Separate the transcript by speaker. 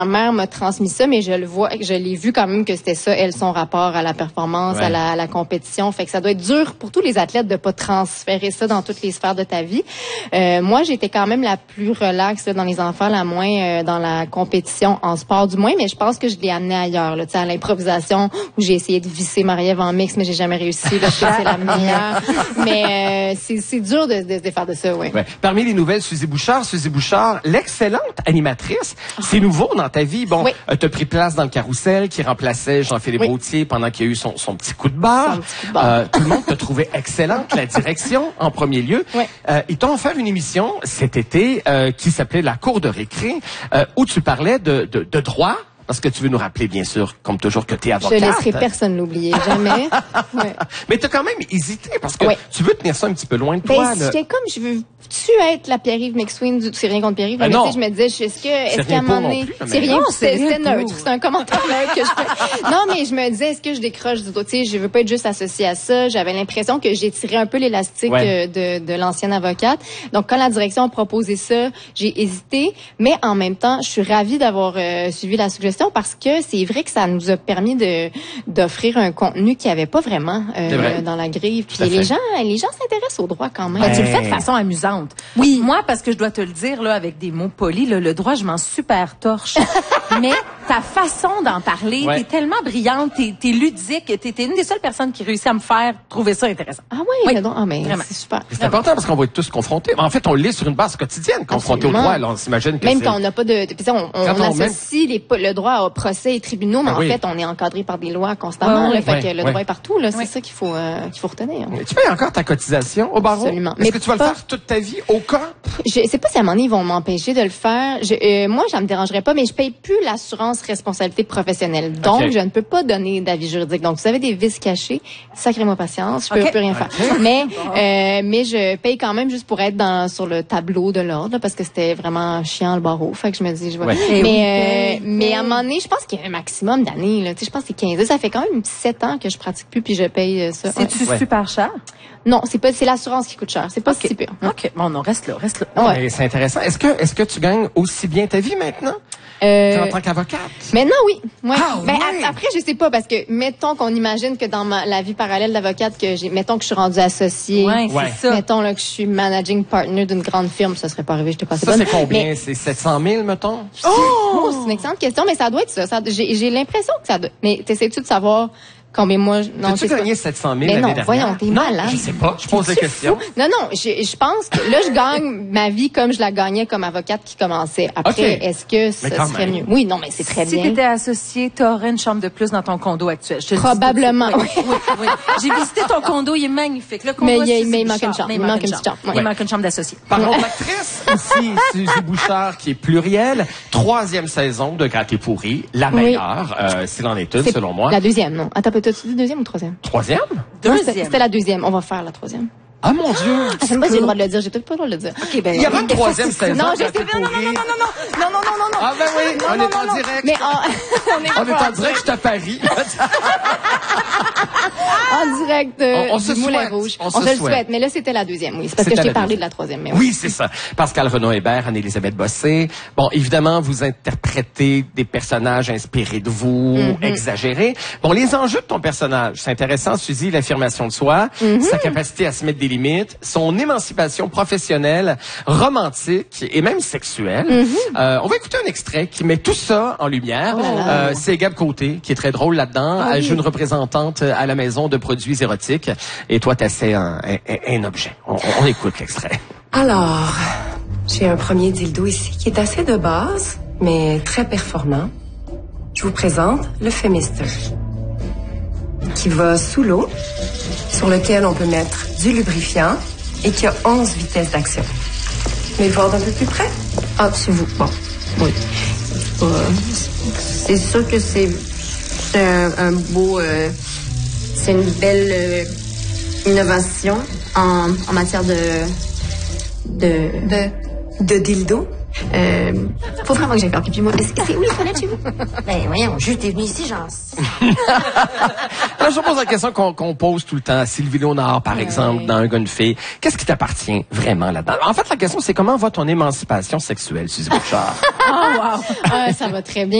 Speaker 1: Ma mère m'a transmis ça, mais je l'ai vu quand même que c'était ça, elle, son rapport à la performance, à la compétition. Fait que ça doit être dur pour tous les athlètes de pas transférer ça dans toutes les sphères de ta vie. Moi, j'étais quand même la plus relaxe là, dans les enfants, la moins dans la compétition, en sport du moins, mais je pense que je l'ai amené ailleurs, là, tu sais, à l'improvisation, où j'ai essayé de visser Marie-Ève en mix, mais j'ai jamais réussi, parce que c'est la meilleure. Mais c'est dur de se défaire de ça, oui.
Speaker 2: Ouais. Parmi les nouvelles, Suzy Bouchard, l'excellente animatrice, c'est nouveau dans ta vie. Bon, t'as pris place dans le Carrousel qui remplaçait Jean-Philippe Gaultier pendant qu'il y a eu son petit coup de barre. Tout le monde te trouvait excellente, la direction en premier lieu. Ils t'ont offert une émission cet été qui s'appelait La Cour de récré, où tu parlais de droit. Parce que tu veux nous rappeler, bien sûr, comme toujours, que tu es avocate.
Speaker 1: Je laisserai personne l'oublier, jamais.
Speaker 2: Mais tu as quand même hésité, parce que tu veux tenir ça un petit peu loin de toi.
Speaker 1: J'étais comme, je veux-tu être la Pierre-Yves McSween c'est rien contre Pierre-Yves, mais je me disais, est-ce qu'à un moment donné, c'est rien, c'était neutre, c'est un commentaire neutre que je fais. Non, mais je me disais, est-ce que je décroche du dos? Tu sais, je veux pas être juste associée à ça. J'avais l'impression que j'ai tiré un peu l'élastique de l'ancienne avocate. Donc, quand la direction a proposé ça, j'ai hésité, mais en même temps, je suis ravie d'avoir suivi la suggestion, parce que c'est vrai que ça nous a permis d'offrir un contenu qu'il n'y avait pas vraiment dans la grille. Puis les gens s'intéressent au droit quand même.
Speaker 3: Tu le fais de façon amusante.
Speaker 1: Oui.
Speaker 3: Moi, parce que je dois te le dire là avec des mots polis, le droit, je m'en super torche. Mais ta façon d'en parler, t'es tellement brillante, t'es ludique, t'es une des seules personnes qui réussit à me faire trouver ça intéressant.
Speaker 1: Ah oui. Mais c'est super.
Speaker 2: C'est important parce qu'on va être tous confrontés. En fait, on l'est sur une base quotidienne, confrontés au droit. Alors, on s'imagine que
Speaker 1: même quand on n'a pas de... on associe le droit au procès et tribunaux, mais en fait, on est encadré par des lois constamment. Fait que le droit est partout. C'est ça qu'il faut retenir.
Speaker 2: Tu payes encore ta cotisation au barreau?
Speaker 1: Absolument.
Speaker 2: Est-ce que tu vas le faire toute ta vie au cas?
Speaker 1: Je sais pas si à un moment donné, ils vont m'empêcher de le faire. Moi, ça me dérangerait pas, mais je paye plus l'assurance responsabilité professionnelle. Donc, je ne peux pas donner d'avis juridique. Donc, vous avez des vices cachés, sacrez-moi patience, je peux plus rien faire. Mais je paye quand même juste pour être sur le tableau de l'ordre, parce que c'était vraiment chiant le barreau. Fait que je me dis, mais à un moment donné, je pense qu'il y a un maximum d'années, là. Tu sais, je pense que c'est 15 ans. Ça fait quand même 7 ans que je pratique plus, puis je paye ça.
Speaker 3: C'est-tu super cher?
Speaker 1: Non, c'est l'assurance qui coûte cher. C'est pas si pire.
Speaker 3: OK. Bon, non, reste là.
Speaker 2: Ouais. C'est intéressant. Est-ce que tu gagnes aussi bien ta vie maintenant? En tant qu'avocate?
Speaker 1: Maintenant, oui. Après, je sais pas, parce que mettons qu'on imagine que dans la vie parallèle d'avocate, mettons que je suis rendue associée.
Speaker 3: C'est ça.
Speaker 1: Mettons là, que je suis managing partner d'une grande firme, ça serait pas arrivé, je t'ai passé
Speaker 2: ça, c'est combien? C'est 700 000, mettons?
Speaker 1: Oh! C'est une excellente question, mais ça doit être ça. J'ai l'impression que ça doit... Mais t'essaies-tu de savoir... Combien moi, non,
Speaker 2: tu gagné 700 000 l'année dernière?
Speaker 1: Voyons, t'es malade.
Speaker 2: Je sais pas, je pose des questions.
Speaker 1: Non, je pense que là, je gagne ma vie comme je la gagnais comme avocate qui commençait. Après, est-ce que ça serait mieux? Oui, non, mais c'est très bien.
Speaker 3: Si t'étais associée, t'aurais une chambre de plus dans ton condo actuel.
Speaker 1: Probablement.
Speaker 3: Oui. J'ai visité ton condo, il est magnifique. Le condo,
Speaker 1: mais il manque une chambre. Il manque une chambre.
Speaker 3: Il manque une chambre d'associée.
Speaker 2: Parlons d'actrice aussi, Suzy Bouchard, qui est plurielle. 3e saison de Gâté pourri, la meilleure, s'il en est une, selon moi.
Speaker 1: La 2e, non. Attends, t'as-tu dit 2e ou 3e?
Speaker 2: 3e?
Speaker 1: C'était la 2e. On va faire la 3e.
Speaker 2: Ah, mon Dieu!
Speaker 1: C'est pas j'ai le droit de le dire. J'ai peut-être pas le droit de le dire.
Speaker 2: OK, ben. Il y aura une 3e saison.
Speaker 1: Non, je sais. Non.
Speaker 2: Ah, ben oui, on est en direct.
Speaker 1: Mais
Speaker 2: on est en direct, je te parie.
Speaker 1: En direct du Moulin Rouge. On se le souhaite. Mais là, c'était la 2e, oui. C'est parce que je t'ai parlé de la 3e. Mais
Speaker 2: oui, c'est ça. Pascal Renaud-Hébert, Anne-Élisabeth Bossé. Bon, évidemment, vous interprétez des personnages inspirés de vous, exagérés. Bon, les enjeux de ton personnage, c'est intéressant, Suzy, l'affirmation de soi, sa capacité à se mettre des limites, son émancipation professionnelle, romantique et même sexuelle. On va écouter un extrait qui met tout ça en lumière. C'est Gab Côté, qui est très drôle là-dedans. Elle joue une représentante à la maison de produits érotiques. Et toi, t'essaies un objet. On écoute l'extrait.
Speaker 4: Alors, j'ai un premier dildo ici qui est assez de base, mais très performant. Je vous présente le Femister, qui va sous l'eau, sur lequel on peut mettre du lubrifiant et qui a 11 vitesses d'action. Mais le voir d'un peu plus près?
Speaker 1: Ah, c'est vous. Bon, oui. C'est sûr que c'est un beau... c'est une belle innovation en matière de
Speaker 4: dildo.
Speaker 5: Faut vraiment que j'aille faire pipi, moi. C'est où les toilettes chez vous? Ben, voyons, juste, t'es venu ici, genre.
Speaker 2: Alors, je pose la question qu'on pose tout le temps à Sylvie Léonard, par exemple, dans Un gars, une fille. Qu'est-ce qui t'appartient vraiment là-dedans? En fait, la question, c'est comment va ton émancipation sexuelle, Suzy Bouchard?
Speaker 1: Oh, wow! Ça va très bien.